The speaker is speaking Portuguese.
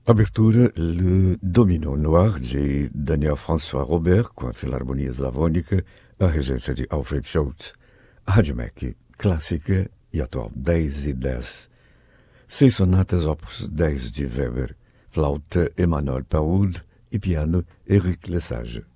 Abertura Le Domino Noir de Daniel François Robert com a Filarmonia Slavônica, a regência de Alfred Schultz. Rádio MEC, clássica e atual 10/10. 6 sonatas opus 10 de Weber, flauta Emmanuel Perrault e piano Éric Lesage.